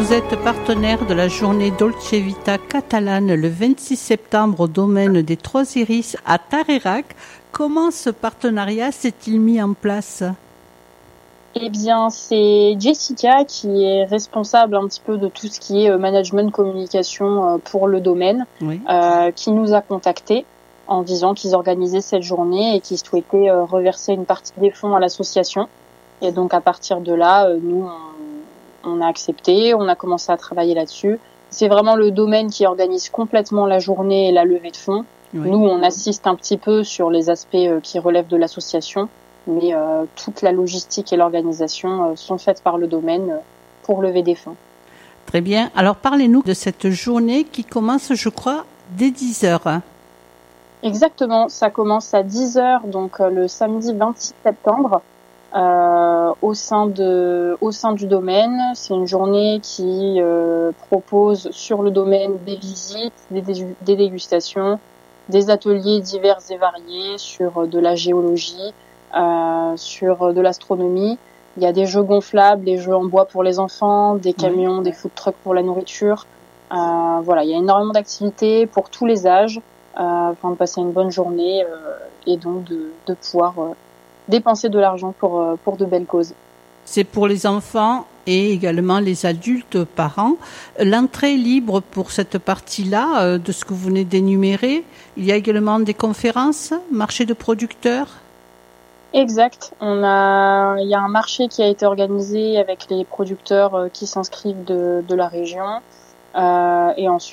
vous êtes partenaire de la journée Dolce Vita catalane le 26 septembre au domaine des Trois Iris à Tarerac. Comment ce partenariat s'est-il mis en place ? Eh bien, c'est Jessica qui est responsable un petit peu de tout ce qui est management communication pour le domaine, Oui. Qui nous a contactés en disant qu'ils organisaient cette journée et qu'ils souhaitaient reverser une partie des fonds à l'association. Et donc, à partir de là, nous, on a accepté, on a commencé à travailler là-dessus. C'est vraiment le domaine qui organise complètement la journée et la levée de fonds. Oui. Nous, on assiste un petit peu sur les aspects qui relèvent de l'association. Mais toute la logistique et l'organisation sont faites par le domaine pour lever des fonds. Très bien. Alors, parlez-nous de cette journée qui commence, je crois, dès 10h. Exactement. Ça commence à 10h, donc le samedi 26 septembre, au sein du domaine. C'est une journée qui propose sur le domaine des visites, des dégustations, des ateliers divers et variés sur de la géologie, sur de l'astronomie. Il y a des jeux gonflables, des jeux en bois pour les enfants, des camions, des food trucks pour la nourriture. Voilà, il y a énormément d'activités pour tous les âges, afin de passer une bonne journée et donc de pouvoir dépenser de l'argent pour de belles causes. C'est pour les enfants et également les adultes parents. L'entrée est libre pour cette partie-là de ce que vous venez d'énumérer. Il y a également des conférences, marché de producteurs. Exact. Il y a un marché qui a été organisé avec les producteurs qui s'inscrivent de la région. Et ensuite,